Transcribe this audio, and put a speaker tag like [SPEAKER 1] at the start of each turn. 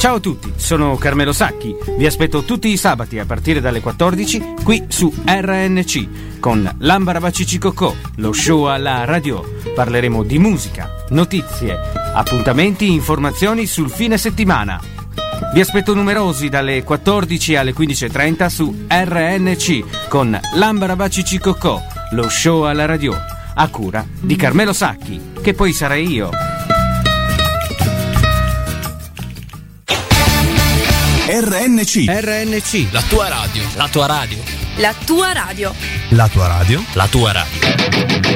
[SPEAKER 1] Ciao a tutti, sono Carmelo Sacchi. Vi aspetto tutti i sabati a partire dalle 14 qui su RNC con L'Ambarabaccicicocò, lo show alla radio. Parleremo di musica, notizie, appuntamenti, informazioni sul fine settimana. Vi aspetto numerosi dalle 14 alle 15.30 su RNC con L'Ambarabaccicicocò, lo show alla radio, a cura di Carmelo Sacchi, che poi sarei io.
[SPEAKER 2] RNC,
[SPEAKER 3] la tua radio, la tua radio,
[SPEAKER 2] la tua radio,
[SPEAKER 3] la tua radio,
[SPEAKER 2] la tua radio.